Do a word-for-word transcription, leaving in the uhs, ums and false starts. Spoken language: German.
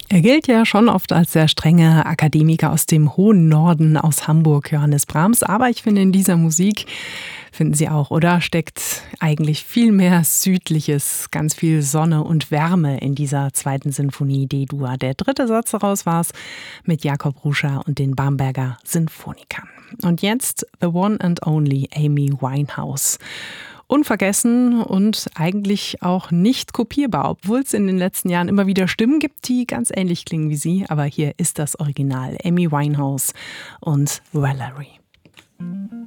Er gilt ja schon oft als sehr strenger Akademiker aus dem hohen Norden, aus Hamburg, Johannes Brahms. Aber ich finde, in dieser Musik, finden Sie auch, oder? Steckt eigentlich viel mehr Südliches, ganz viel Sonne und Wärme in dieser zweiten Sinfonie D-Dur. Der dritte Satz daraus war es mit Jakob Ruscha und den Bamberger Sinfonikern. Und jetzt The One and Only Amy Winehouse. Unvergessen und eigentlich auch nicht kopierbar, obwohl es in den letzten Jahren immer wieder Stimmen gibt, die ganz ähnlich klingen wie sie. Aber hier ist das Original, Amy Winehouse und Valerie.